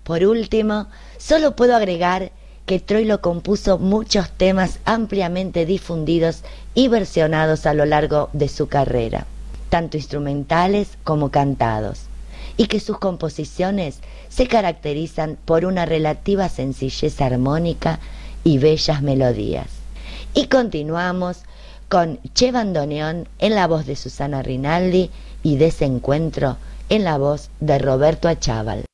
Por último, solo puedo agregar que Troilo compuso muchos temas ampliamente difundidos y versionados a lo largo de su carrera, tanto instrumentales como cantados, y que sus composiciones se caracterizan por una relativa sencillez armónica y bellas melodías. Y continuamos con Che Bandoneón en la voz de Susana Rinaldi y Desencuentro en la voz de Roberto Achával.